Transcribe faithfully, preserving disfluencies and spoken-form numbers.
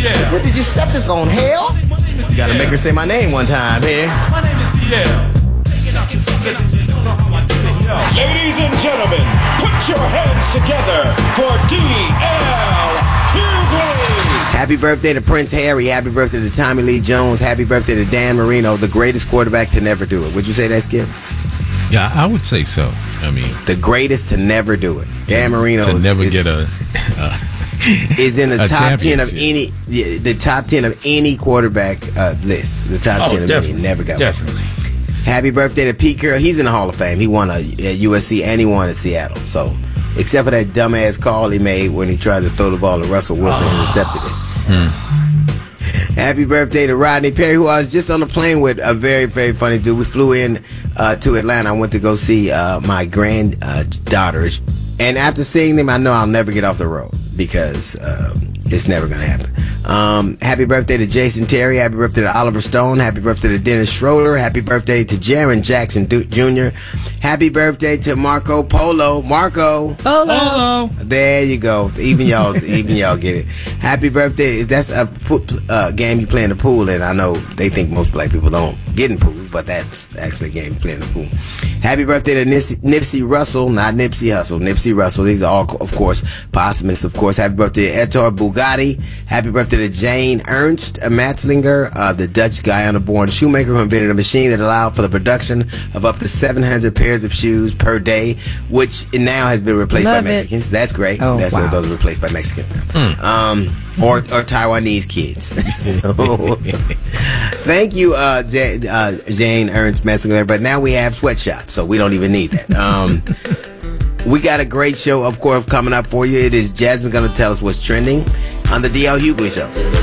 D L. What did you set this on, hell? You gotta make her say my name one time, here. My name is D L. Ladies and gentlemen, put your hands together for D L Hughley. Happy birthday to Prince Harry. Happy birthday to Tommy Lee Jones. Happy birthday to Dan Marino, the greatest quarterback to never do it. Would you say that, Skip? Yeah, I would say so. I mean, the greatest to never do it. Dan Marino to is, never is, get a, a is in the a top ten of any yeah, the top ten of any quarterback uh, list. The top oh, ten of any never got definitely. one. Happy birthday to Pete Carroll. He's in the Hall of Fame. He won a, at U S C and he won at Seattle. So, except for that dumbass call he made when he tried to throw the ball to Russell Wilson and intercepted it. Hmm. Happy birthday to Rodney Perry, who I was just on the plane with. A very, very funny dude. We flew in uh, to Atlanta. I went to go see uh, my granddaughters. And after seeing them, I know I'll never get off the road because um, it's never going to happen. Um, happy birthday to Jason Terry. Happy birthday to Oliver Stone. Happy birthday to Dennis Schroeder. Happy birthday to Jaron Jackson Junior Happy birthday to Marco Polo. Marco. Polo. There you go. Even y'all, even y'all get it. Happy birthday. That's a uh, game you play in the pool, and I know they think most black people don't get in pools, but that's actually a game you play in the pool. Happy birthday to Nipsey, Nipsey Russell, not Nipsey Hussle. Nipsey Russell. These are all, of course, posthumous, of course. Happy birthday to Ettore Bugatti. Happy birthday to Jane Ernst Matzlinger, uh, the Dutch Guyana-born shoemaker who invented a machine that allowed for the production of up to seven hundred pairs of shoes per day, which now has been replaced Love by Mexicans. it. That's great. Oh, That's wow. Those are replaced by Mexicans now. Mm. Um, or, or Taiwanese kids. so, so, thank you, uh, J- uh, Jane Ernst Matzlinger. But now we have Sweatshop, so we don't even need that. Um, we got a great show, of course, coming up for you. It is Jasmine going to tell us what's trending on the D L Hughley Show.